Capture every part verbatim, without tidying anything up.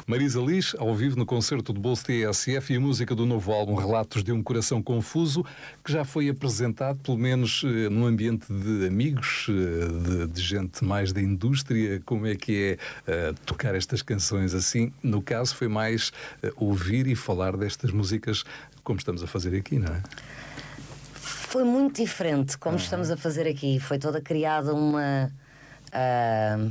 Marisa Liz, ao vivo no concerto do Bolso T S F, e a música do novo álbum Relatos de um Coração Confuso, que já foi apresentado, pelo menos eh, num ambiente de amigos, eh, de, de gente mais da indústria. Como é que é eh, tocar estas canções assim? No caso, foi mais eh, ouvir e falar destas músicas como estamos a fazer aqui, não é? Foi muito diferente como uhum. estamos a fazer aqui. Foi toda criada uma... Uh...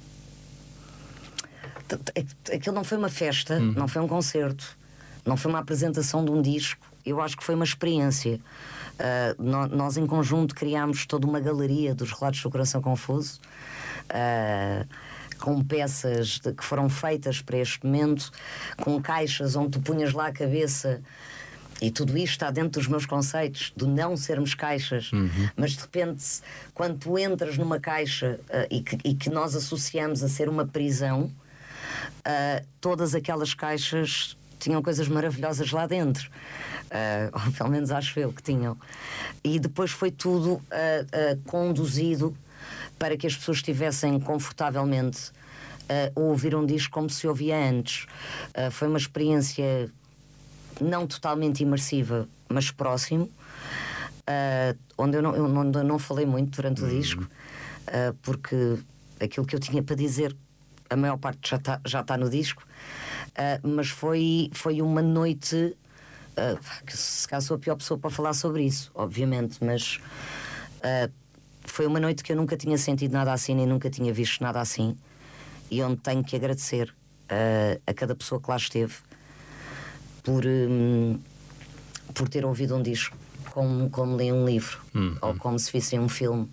Aquilo não foi uma festa, uhum. não foi um concerto, não foi uma apresentação de um disco. Eu acho que foi uma experiência. Uh, no, nós em conjunto criámos toda uma galeria dos Relatos do Coração Confuso, uh, com peças de, que foram feitas para este momento, com caixas onde tu punhas lá a cabeça. E tudo isto está dentro dos meus conceitos de não sermos caixas, uhum. mas de repente, quando tu entras numa caixa uh, e, que, e que nós associamos a ser uma prisão, uh, todas aquelas caixas tinham coisas maravilhosas lá dentro, uh, ou pelo menos acho eu que tinham. E depois foi tudo uh, uh, conduzido para que as pessoas estivessem confortavelmente uh, a ouvir um disco como se ouvia antes. Uh, foi uma experiência não totalmente imersiva, mas próximo, uh, onde eu não, eu não, eu não falei muito durante o uhum. disco, uh, porque aquilo que eu tinha para dizer, a maior parte já está já tá no disco, uh, mas foi, foi uma noite, uh, que se calhar sou a pior pessoa para falar sobre isso, obviamente, mas uh, foi uma noite que eu nunca tinha sentido nada assim, nem nunca tinha visto nada assim, e onde tenho que agradecer uh, a cada pessoa que lá esteve, Por, um, por ter ouvido um disco como, como li um livro uhum. ou como se visse um filme,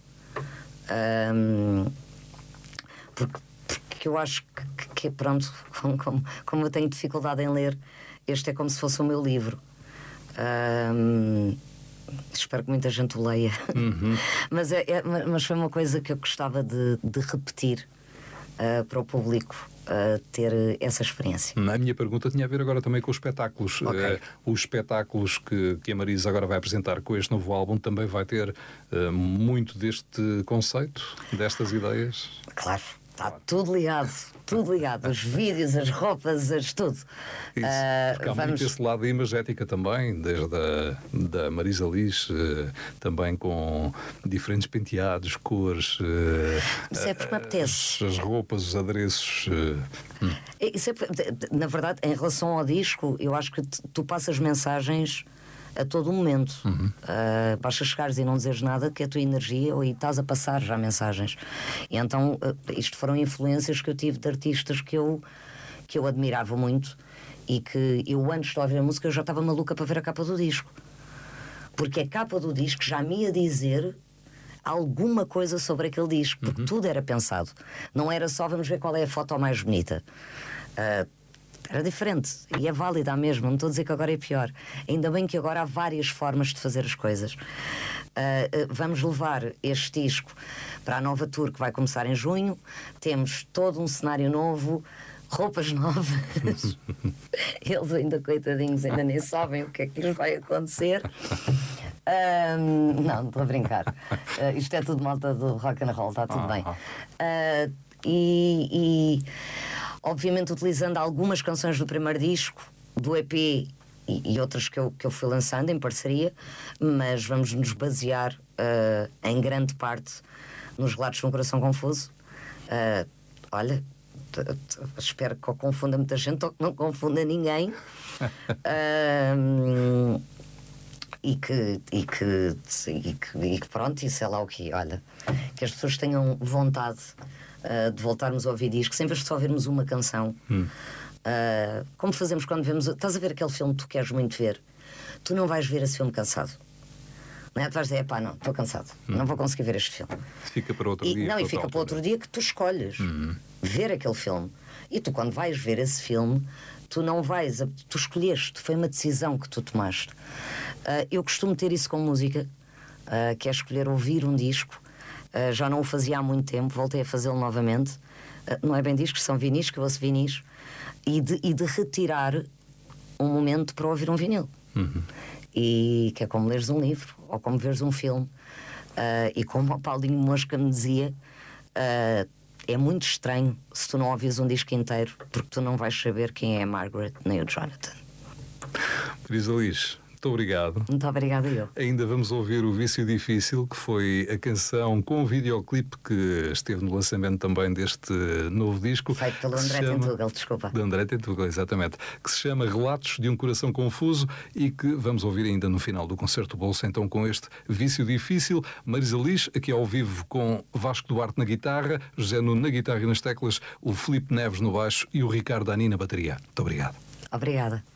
um, porque, porque eu acho que, que pronto, como, como, como eu tenho dificuldade em ler, este é como se fosse o meu livro. Um, espero que muita gente o leia. uhum. mas, é, é, mas foi uma coisa que eu gostava de, de repetir uh, para o público, a ter essa experiência. A minha pergunta tinha a ver agora também com os espetáculos. Okay. Uh, os espetáculos que, que a Marisa agora vai apresentar com este novo álbum também vai ter uh, muito deste conceito, destas ideias? Claro, está claro. tudo ligado, tudo ligado. Os vídeos, as roupas, as tudo. Isso, uh, porque há vamos... muito esse lado da imagética também, desde a da Marisa Liz, uh, também com diferentes penteados, cores. Uh, Isso é porque me apetece. As, as roupas, os adereços. Uh, hum. Isso é, na verdade, em relação ao disco, eu acho que tu passas mensagens a todo o momento. Uhum. Uh, basta chegares e não dizeres nada, que é a tua energia, ou estás a passar já mensagens. E então, uh, isto foram influências que eu tive de artistas que eu, que eu admirava muito, e que eu, antes de ouvir a música, eu já estava maluca para ver a capa do disco. Porque a capa do disco já me ia dizer alguma coisa sobre aquele disco, porque uhum. tudo era pensado. Não era só vamos ver qual é a foto mais bonita. Uh, Era diferente, e é válida mesmo, não estou a dizer que agora é pior. Ainda bem que agora há várias formas de fazer as coisas. Uh, uh, vamos levar este disco para a nova tour que vai começar em junho. Temos todo um cenário novo, roupas novas. Eles ainda, coitadinhos, ainda nem sabem o que é que lhes vai acontecer. Uh, não, estou a brincar. Uh, isto é tudo malta do rock and roll, está tudo bem. Uh, e... e obviamente utilizando algumas canções do primeiro disco, do E P e, e outras que eu, que eu fui lançando em parceria, mas vamos nos basear uh, em grande parte nos Relatos de um Coração Confuso. Uh, olha, t- t- espero que confunda muita gente ou que não confunda ninguém. uh, e, que, e, que, e, que, e que pronto, e sei lá o que, olha, que as pessoas tenham vontade Uh, de voltarmos a ouvir disco, sem vez de só ouvirmos uma canção. Hum. Uh, como fazemos quando vemos... Estás a ver aquele filme que tu queres muito ver? Tu não vais ver esse filme cansado. Não é? Tu vais dizer, epá, não, estou cansado. Hum. Não vou conseguir ver este filme. Fica para outro e, dia. Não, e fica para outro dia que tu escolhes hum. ver aquele filme. E tu, quando vais ver esse filme, tu não vais... Tu escolheste, foi uma decisão que tu tomaste. Uh, eu costumo ter isso com música, uh, que é escolher ouvir um disco. Uh, já não o fazia há muito tempo, voltei a fazê-lo novamente. Uh, não é bem discos, são vinis, que eu ouço vinis, e de, e de retirar um momento para ouvir um vinil. Uhum. E que é como leres um livro, ou como veres um filme. Uh, e como o Paulinho Mosca me dizia, uh, é muito estranho se tu não ouvires um disco inteiro, porque tu não vais saber quem é a Margaret nem o Jonathan. Marisa Liz, muito obrigado. Muito obrigada eu. Ainda vamos ouvir o Vício Difícil, que foi a canção com o videoclipe que esteve no lançamento também deste novo disco. Feito pelo André chama... Tentugal, desculpa. De André Tentugal, exatamente. Que se chama Relatos de um Coração Confuso e que vamos ouvir ainda no final do Concerto Bolsa, então com este Vício Difícil. Marisa Liz, aqui ao vivo com Vasco Duarte na guitarra, José Nuno na guitarra e nas teclas, o Filipe Neves no baixo e o Ricardo Ani na bateria. Muito obrigado. Obrigada.